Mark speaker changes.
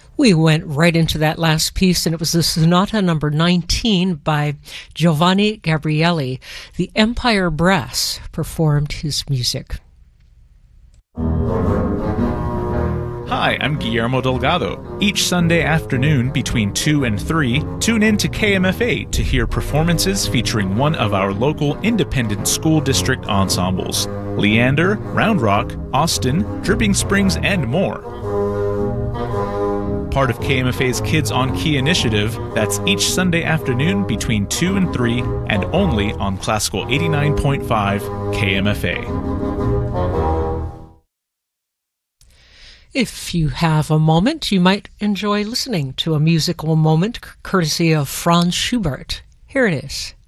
Speaker 1: We went right into that last piece, and it was the Sonata number 19 by Giovanni Gabrieli. The Empire Brass performed his music.
Speaker 2: Hi, I'm Guillermo Delgado. Each Sunday afternoon between 2 and 3, tune in to KMFA to hear performances featuring one of our local independent school district ensembles: Leander, Round Rock, Austin, Dripping Springs, and more. Part of KMFA's Kids on Key initiative, that's each Sunday afternoon between 2 and 3 and only on Classical 89.5 KMFA.
Speaker 1: If you have a moment, you might enjoy listening to a musical moment courtesy of Franz Schubert. Here it is.